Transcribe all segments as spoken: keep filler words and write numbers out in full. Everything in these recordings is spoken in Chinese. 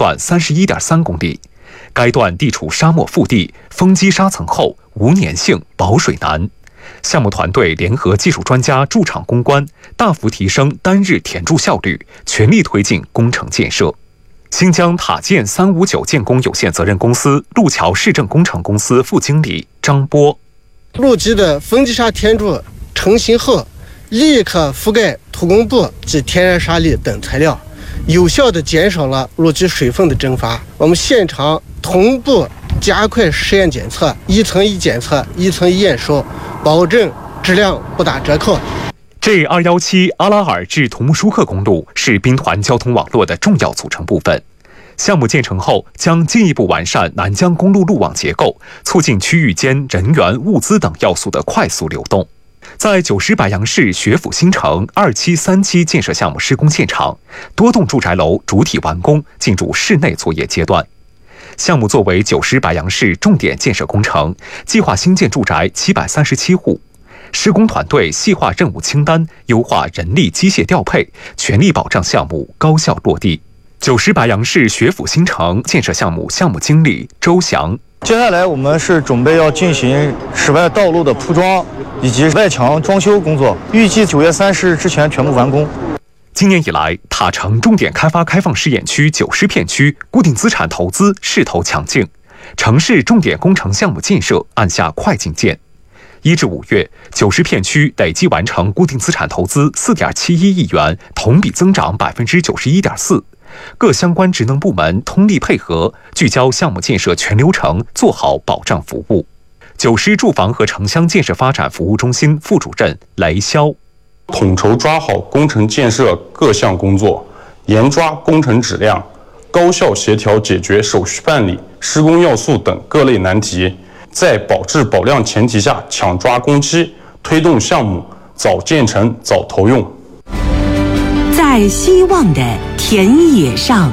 段三十一点三公里。该段地处沙漠腹地，丰积沙层厚，无粘性，保水难。项目团队联合技术专家驻场攻关，大幅提升单日填筑效率，全力推进工程建设。新疆塔建三五九建工有限责任公司路桥市政工程公司副经理张波： 路基的丰积沙填筑成型后，立刻覆盖土工布及天然沙粒等材料，有效地减少了路基水分的蒸发。我们现场同步加快实验检测，一层一检测，一层一验收，保证质量不打折扣。 G 二一七阿拉尔至图木舒克公路是兵团交通网络的重要组成部分。项目建成后，将进一步完善南疆公路路网结构，促进区域间人员、物资等要素的快速流动。在九石柏杨市学府新城二期、三期建设项目施工现场，多栋住宅楼主体完工，进入室内作业阶段。项目作为九石柏杨市重点建设工程，计划新建住宅七百三十七户。施工团队细化任务清单，优化人力机械调配，全力保障项目高效落地。九石柏杨市学府新城建设项目项目经理周翔： 接下来我们是准备要进行室外道路的铺装以及外墙装修工作，预计九月三十日之前全部完工。 今年以来，塔城重点开发开放试验区九石片区固定资产投资势头强劲，城市重点工程项目建设按下快进键。一至五月，九石片区累计完成固定资产投资四点七一亿元，同比增长百分之九十一点四。各相关职能部门通力配合，聚焦项目建设全流程，做好保障服务。九石住房和城乡建设发展服务中心副主任雷潇： 统筹抓好工程建设各项工作，严抓工程质量，高效协调解决手续办理、施工要素等各类难题，在保质保量前提下抢抓工期，推动项目早建成早投用。 在希望的田野上，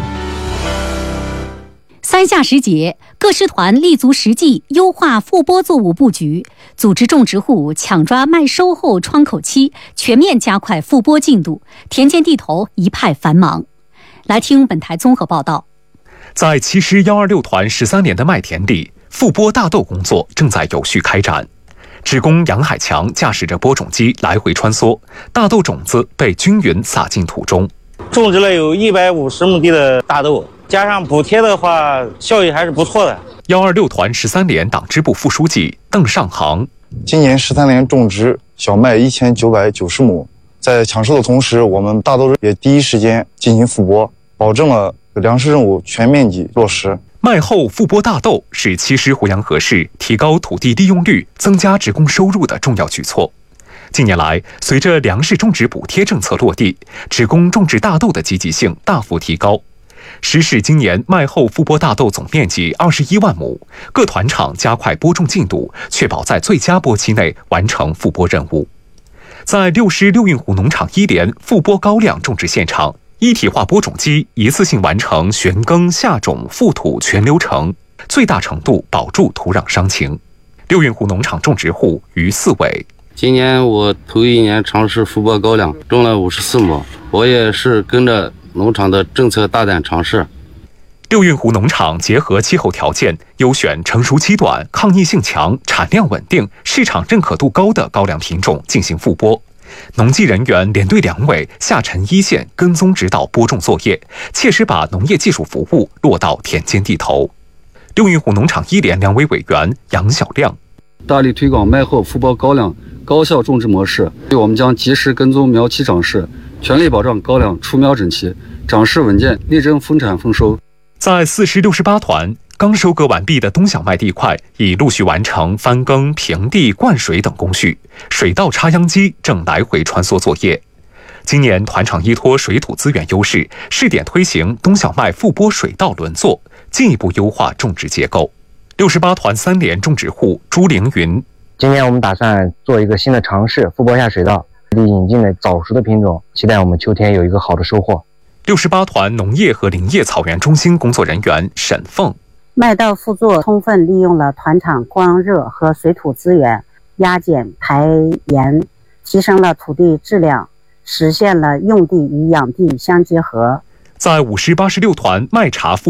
三下时节，各师团立足实际，优化复播作物布局，组织种植户抢抓麦收后窗口期，全面加快复播进度，田间地头一派繁忙。来听本台综合报道。 在七师一二六团十三连的麦田里，复播大豆工作正在有序开展。职工杨海强驾驶着播种机来回穿梭，大豆种子被均匀撒进土中。 种植了有一百五十亩地的大豆，加上补贴的话，效益还是不错的。 一二六团十三连党支部副书记邓尚航： 今年十三连种植小麦一千九百九十亩，在抢收的同时，我们大豆也第一时间进行复播，保证了粮食任务全面积落实。 麦后复播大豆是七师胡杨河市提高土地利用率、增加职工收入的重要举措。近年来，随着粮食种植补贴政策落地，职工种植大豆的积极性大幅提高。石市今年麦后复播大豆总面积二十一万亩，各团场加快播种进度，确保在最佳播期内完成复播任务。在六师六运湖农场一连复播高粱种植现场，一体化播种机一次性完成旋耕、下种、覆土全流程，最大程度保住土壤伤情。六运湖农场种植户于四伟： 今年我头一年尝试复播高粱，种了五十四亩，我也是跟着农场的政策大胆尝试。 六运湖农场结合气候条件，优选成熟期短、抗逆性强、产量稳定、市场认可度高的高粱品种进行复播。农技人员连队两委下沉一线跟踪指导播种作业，切实把农业技术服务落到田间地头。六运湖农场一连两委委员杨小亮： 大力推广麦后复播高粱高效种植模式，我们将及时跟踪苗期长势，全力保障高粱出苗整齐、长势稳健，力争丰产丰收。 在四师六十八团，刚收割完毕的冬小麦地块已陆续完成翻耕、平地、灌水等工序，水稻插秧机正来回穿梭作业。今年团场依托水土资源优势，试点推行冬小麦复播水稻轮作，进一步优化种植结构。六十八团三连种植户朱凌云： 今年我们打算做一个新的尝试，复播下水稻，引进了早熟的品种，期待我们秋天有一个好的收获。 六十八团农业和林业草原中心工作人员沈凤： 麦稻复作充分利用了团场光热和水土资源，压减排盐，提升了土地质量，实现了用地与养地相结合。 在五师八十六团麦茶复